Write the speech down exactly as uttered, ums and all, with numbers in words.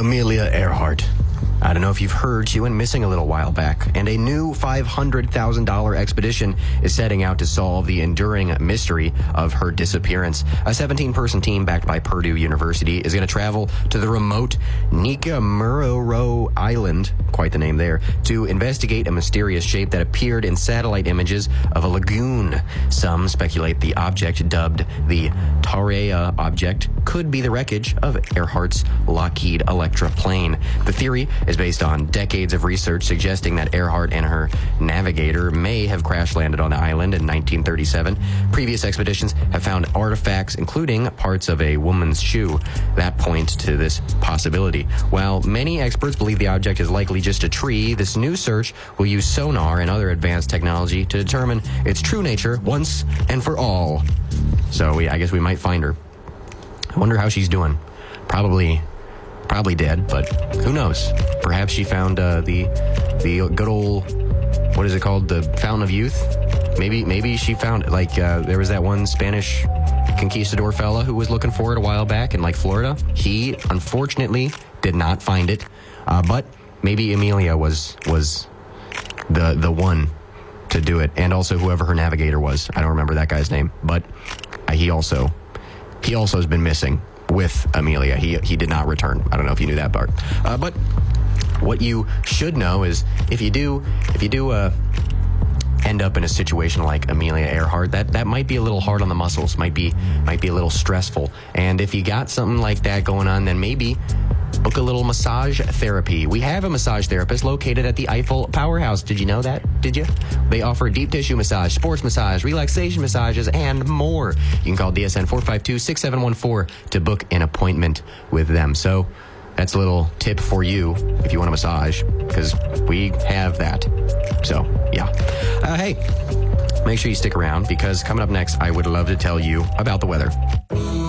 Amelia Earhart. I don't know if you've heard, she went missing a little while back, and a new five hundred thousand dollars expedition is setting out to solve the enduring mystery of her disappearance. A seventeen-person team backed by Purdue University is going to travel to the remote Nikamuro Island, quite the name there, to investigate a mysterious shape that appeared in satellite images of a lagoon. Some speculate the object, dubbed the Tarea object, could be the wreckage of Earhart's Lockheed Electra plane. The theory is based on decades of research suggesting that Earhart and her navigator may have crash-landed on the island in nineteen thirty-seven. Previous expeditions have found artifacts, including parts of a woman's shoe, that point to this possibility. While many experts believe the object is likely just a tree, this new search will use sonar and other advanced technology to determine its true nature once and for all. So we, I guess we might find her. I wonder how she's doing. Probably... Probably dead, but who knows? Perhaps she found uh, the the good old, what is it called? The Fountain of Youth? Maybe maybe she found, like, uh, there was that one Spanish conquistador fella who was looking for it a while back in, like, Florida. He, unfortunately, did not find it. Uh, but maybe Amelia was was the the one to do it. And also whoever her navigator was. I don't remember that guy's name. But uh, he also, he also has been missing with Amelia. He he did not return. I don't know if you knew that part. Uh, but what you should know is if you do if you do uh, end up in a situation like Amelia Earhart, that, that might be a little hard on the muscles, might be might be a little stressful. And if you got something like that going on, then maybe book a little massage therapy. We have a massage therapist located at the Eiffel Powerhouse. Did you know that? Did you? They offer deep tissue massage, sports massage, relaxation massages, and more. You can call D S N four five two, six seven one four to book an appointment with them. So that's a little tip for you if you want a massage, because we have that. So, yeah. Uh, hey, make sure you stick around, because coming up next, I would love to tell you about the weather.